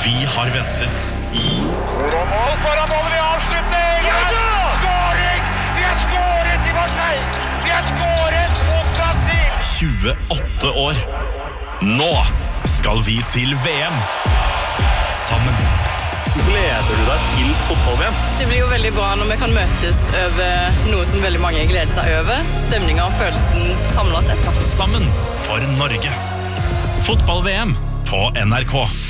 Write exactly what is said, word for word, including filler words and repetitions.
Vi har ventet i Mål foran målet ved avslutning! Ja! Skåring! Vi har skåret i Marseille! Vi har skåret mot Brasil! tjueåtte år. Nå skal vi til V M. Sammen. Gleder du deg til fotball-V M? Det blir jo veldig bra når vi kan møtes over noe som veldig mange gleder seg over. Stemningen og følelsen samlet sett. Da. Sammen for Norge. Fotball-V M på N R K.